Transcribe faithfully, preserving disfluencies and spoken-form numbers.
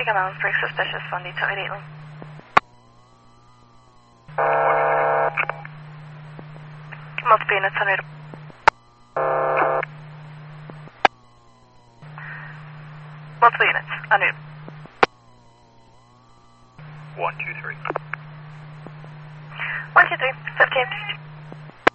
Take him out. Very suspicious on detail eight eight one. Multiple units on route. Multiple units on route. One, two, three. One, two, three. Fifteen.